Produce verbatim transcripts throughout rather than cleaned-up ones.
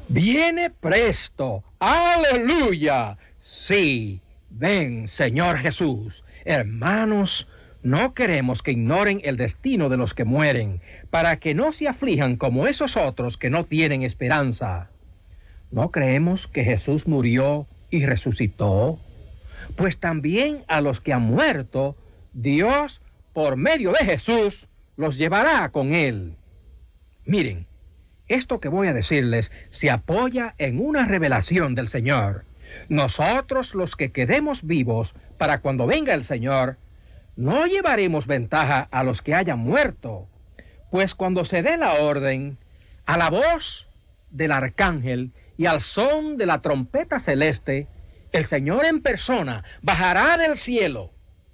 Viene presto. ¡Aleluya! Sí, ven, Señor Jesús. Hermanos, no queremos que ignoren el destino de los que mueren, para que no se aflijan como esos otros que no tienen esperanza. ¿No creemos que Jesús murió y resucitó? Pues también a los que han muerto, Dios, por medio de Jesús, los llevará con Él. Miren, esto que voy a decirles se apoya en una revelación del Señor. Nosotros, los que quedemos vivos para cuando venga el Señor, no llevaremos ventaja a los que hayan muerto, pues cuando se dé la orden, a la voz del arcángel y al son de la trompeta celeste, el Señor en persona bajará del cielo.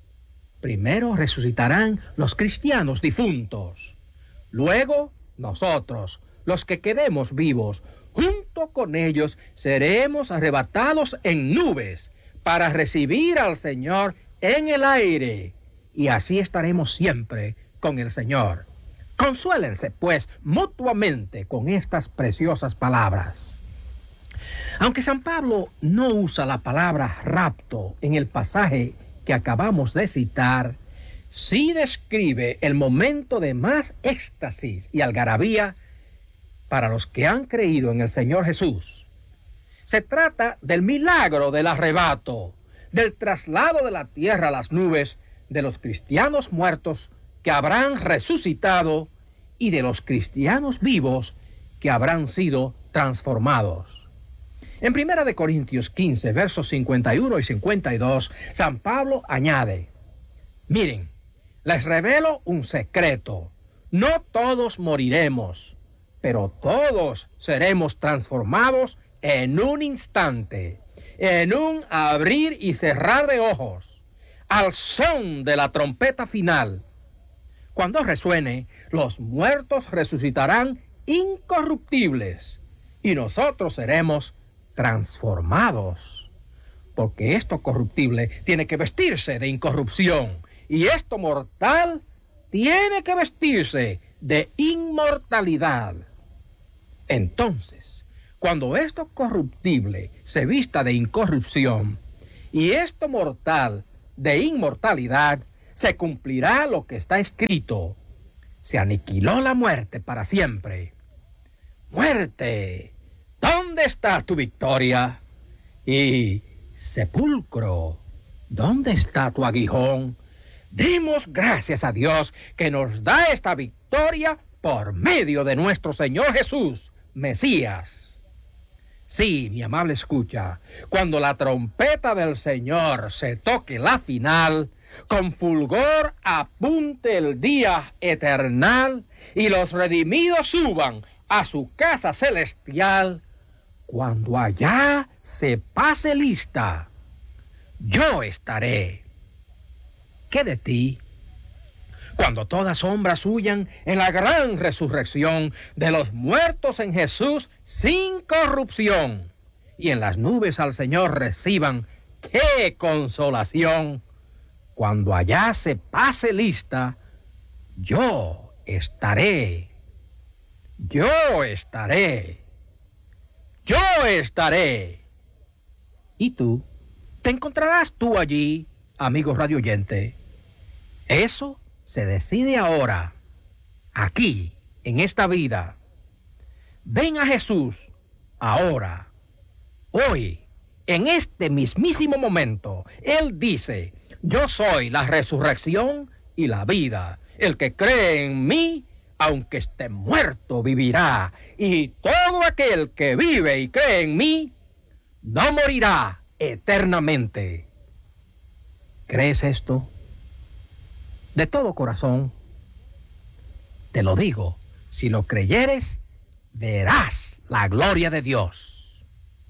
Primero resucitarán los cristianos difuntos, luego nosotros, los que quedemos vivos, junto con ellos seremos arrebatados en nubes para recibir al Señor en el aire, y así estaremos siempre con el Señor. Consuélense, pues, mutuamente con estas preciosas palabras. Aunque San Pablo no usa la palabra rapto en el pasaje que acabamos de citar, sí describe el momento de más éxtasis y algarabía para los que han creído en el Señor Jesús. Se trata del milagro del arrebato, del traslado de la tierra a las nubes, de los cristianos muertos que habrán resucitado y de los cristianos vivos que habrán sido transformados. En primera de Corintios quince, versos cincuenta y uno y cincuenta y dos, San Pablo añade: miren, les revelo un secreto. No todos moriremos, pero todos seremos transformados en un instante, en un abrir y cerrar de ojos, al son de la trompeta final. Cuando resuene, los muertos resucitarán incorruptibles y nosotros seremos transformados, porque esto corruptible tiene que vestirse de incorrupción y esto mortal tiene que vestirse de inmortalidad. Entonces, cuando esto corruptible se vista de incorrupción y esto mortal de inmortalidad, se cumplirá lo que está escrito: se aniquiló la muerte para siempre. Muerte, ¿dónde está tu victoria? Y sepulcro, ¿dónde está tu aguijón? Demos gracias a Dios que nos da esta victoria por medio de nuestro Señor Jesús, Mesías. Sí, mi amable escucha, cuando la trompeta del Señor se toque la final, con fulgor apunte el día eternal y los redimidos suban a su casa celestial, cuando allá se pase lista, yo estaré. ¿Qué de ti? Cuando todas sombras huyan en la gran resurrección de los muertos en Jesús sin corrupción, y en las nubes al Señor reciban, ¡qué consolación! Cuando allá se pase lista, yo estaré. Yo estaré. Yo estaré. ¿Y tú? ¿Te encontrarás tú allí, amigo radio oyente? Eso se decide ahora, aquí, en esta vida. Ven a Jesús ahora, hoy, en este mismísimo momento. Él dice: yo soy la resurrección y la vida. El que cree en mí, aunque esté muerto, vivirá. Y todo aquel que vive y cree en mí, no morirá eternamente. ¿Crees esto? De todo corazón, te lo digo, si lo creyeres, verás la gloria de Dios.